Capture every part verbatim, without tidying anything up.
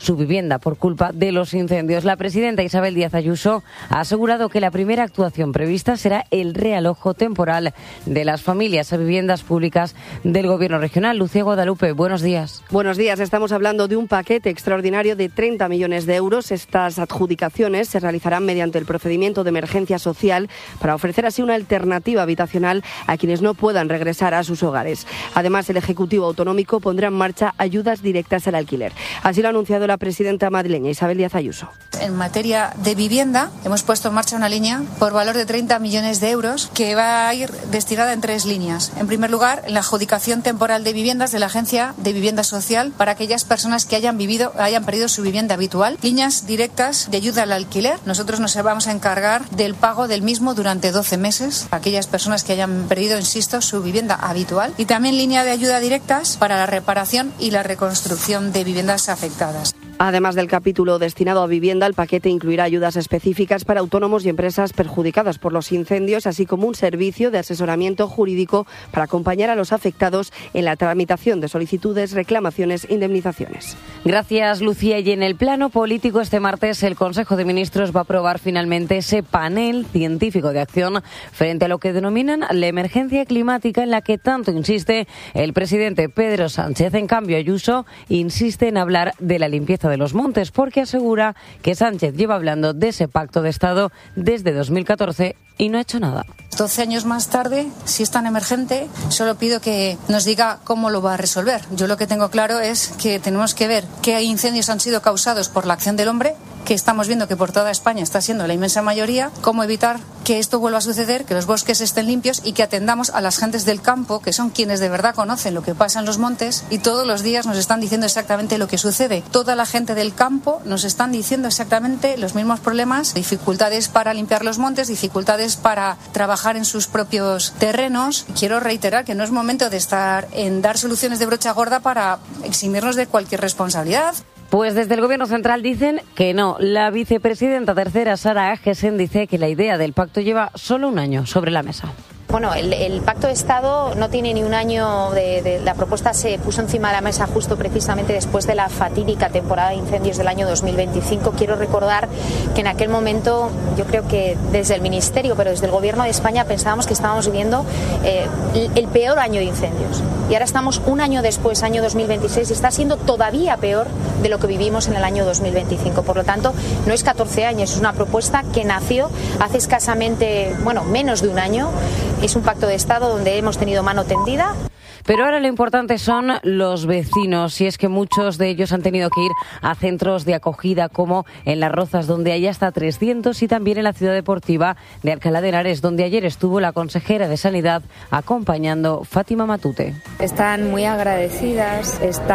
su vivienda por culpa de los incendios. La presidenta Isabel Díaz Ayuso ha asegurado que la primera actuación prevista será el realojo temporal de las familias a viviendas públicas del Gobierno regional. Lucía Guadalupe, buenos días. Buenos días. Estamos hablando de un paquete extraordinario de treinta millones de euros. Estas adjudicaciones se realizarán mediante el procedimiento de emergencia social para ofrecer así una alternativa habitacional a quienes no puedan regresar a sus hogares. Además, el Ejecutivo Autonómico pondrá en marcha ayudas directas al alquiler. Así lo ha anunciado la presidenta madrileña Isabel Díaz Ayuso. En materia de vivienda, hemos puesto en marcha una línea por valor de treinta millones de euros que va a ir destinada en tres líneas. En primer lugar, en la adjudicación temporal de viviendas de la Agencia de Vivienda Social para aquellas personas que hayan vivido, hayan perdido su vivienda habitual. Líneas directas de ayuda al alquiler. Nosotros nos vamos a encargar del pago del mismo durante doce meses a aquellas personas que hayan perdido, insisto, su vivienda habitual. Y también línea de ayuda directas para la reparación y la reconstrucción de viviendas afectadas. Además del capítulo destinado a vivienda, el paquete incluirá ayudas específicas para autónomos y empresas perjudicadas por los incendios, así como un servicio de asesoramiento jurídico para acompañar a los afectados en la tramitación de solicitudes, reclamaciones e indemnizaciones. Gracias, Lucía. Y en el plano político, este martes el Consejo de Ministros va a aprobar finalmente ese panel científico de acción frente a lo que denominan la emergencia climática, en la que tanto insiste el presidente Pedro Sánchez. En cambio, Ayuso insiste en hablar de la limpieza de los montes, porque asegura que Sánchez lleva hablando de ese pacto de Estado desde dos mil catorce y no ha hecho nada. doce años más tarde, si es tan emergente, solo pido que nos diga cómo lo va a resolver. Yo lo que tengo claro es que tenemos que ver qué incendios han sido causados por la acción del hombre, que estamos viendo que por toda España está siendo la inmensa mayoría, cómo evitar que esto vuelva a suceder, que los bosques estén limpios y que atendamos a las gentes del campo, que son quienes de verdad conocen lo que pasa en los montes y todos los días nos están diciendo exactamente lo que sucede. Toda la gente del campo nos están diciendo exactamente los mismos problemas, dificultades para limpiar los montes, dificultades para trabajar en sus propios terrenos. Quiero reiterar que no es momento de estar en dar soluciones de brocha gorda para eximirnos de cualquier responsabilidad. Pues desde el Gobierno central dicen que no. La vicepresidenta tercera, Sara Agesen, dice que la idea del pacto lleva solo un año sobre la mesa. Bueno, el, el Pacto de Estado no tiene ni un año, de, de, la propuesta se puso encima de la mesa justo precisamente después de la fatídica temporada de incendios del año dos mil veinticinco. Quiero recordar que en aquel momento yo creo que desde el Ministerio, pero desde el Gobierno de España pensábamos que estábamos viviendo eh, el, el peor año de incendios. Y ahora estamos un año después, año dos mil veintiséis, y está siendo todavía peor de lo que vivimos en el año dos mil veinticinco. Por lo tanto, no es catorce años, es una propuesta que nació hace escasamente, bueno, menos de un año. Es un pacto de Estado donde hemos tenido mano tendida. Pero ahora lo importante son los vecinos, y es que muchos de ellos han tenido que ir a centros de acogida como en Las Rozas, donde hay hasta trescientos, y también en la ciudad deportiva de Alcalá de Henares, donde ayer estuvo la consejera de Sanidad acompañando Fátima Matute. Están muy agradecidas,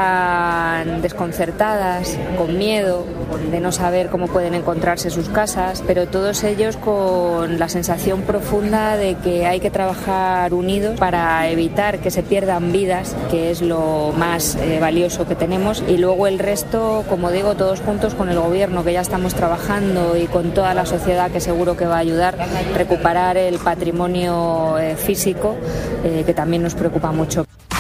están desconcertadas, con miedo de no saber cómo pueden encontrarse sus casas, pero todos ellos con la sensación profunda de que hay que trabajar unidos para evitar que se pierda vidas, que es lo más eh, valioso que tenemos, y luego el resto, como digo, todos juntos con el Gobierno, que ya estamos trabajando, y con toda la sociedad, que seguro que va a ayudar a recuperar el patrimonio eh, físico, eh, que también nos preocupa mucho.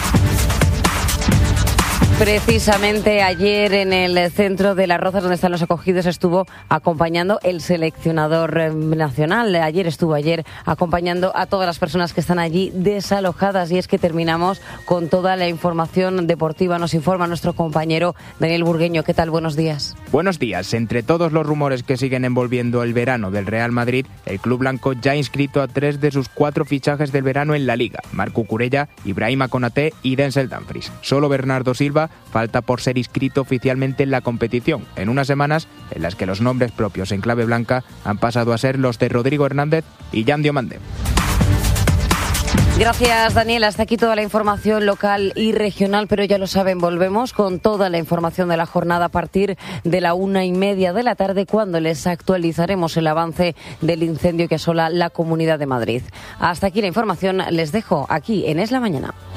Precisamente ayer en el centro de Las Rozas, donde están los acogidos, estuvo acompañando el seleccionador nacional. Ayer estuvo ayer acompañando a todas las personas que están allí desalojadas. Y es que terminamos con toda la información deportiva. Nos informa nuestro compañero Daniel Burgueño. ¿Qué tal? Buenos días. Buenos días. Entre todos los rumores que siguen envolviendo el verano del Real Madrid, el club blanco ya ha inscrito a tres de sus cuatro fichajes del verano en la Liga: Marc Cucurella, Ibrahima Konaté y Denzel Dumfries. Solo Bernardo Silva falta por ser inscrito oficialmente en la competición, en unas semanas en las que los nombres propios en clave blanca han pasado a ser los de Rodrigo Hernández y Jan Diomande. Gracias, Daniel. Hasta aquí toda la información local y regional, pero ya lo saben, volvemos con toda la información de la jornada a partir de la una y media de la tarde, cuando les actualizaremos el avance del incendio que asola la Comunidad de Madrid. Hasta aquí la información. Les dejo aquí en Es la Mañana.